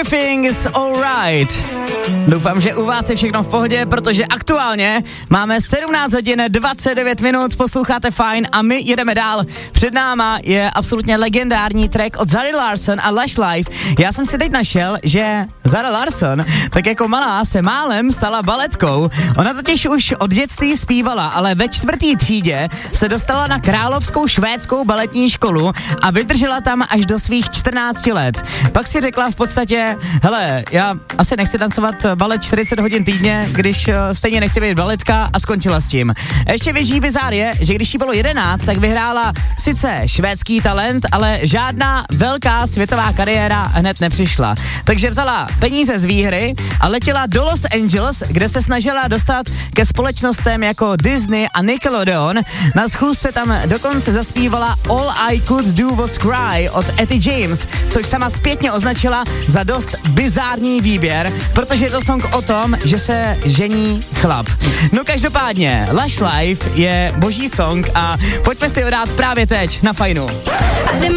Everything is alright. Doufám, že u vás je všechno v pohodě, protože aktuálně máme 17 hodin 29 minut, posloucháte Fajn a my jedeme dál. Před náma je absolutně legendární track od Zary Larsson a Lush Life. Já jsem si teď našel, že Zara Larsson, tak jako malá, se málem stala baletkou. Ona totiž už od dětství zpívala, ale ve 4. třídě se dostala na královskou švédskou baletní školu a vydržela tam až do svých 14 let. Pak si řekla v podstatě, hele, já asi nechci tancovat balet 40 hodin týdně, když stejně nechci být baletka, a skončila s tím. Ještě větší bizár je, že když jí bylo 11, tak vyhrála sice švédský talent, ale žádná velká světová kariéra hned nepřišla. Takže vzala peníze z výhry a letěla do Los Angeles, kde se snažila dostat ke společnostem jako Disney a Nickelodeon. Na schůzce tam dokonce zaspívala All I Could Do Was Cry od Etty James, což sama zpětně označila za dost bizární výběr, protože je to song o tom, že se žení chlap. No každopádně, Lush Life je boží song a pojďme si ho dát právě teď na Fajnu.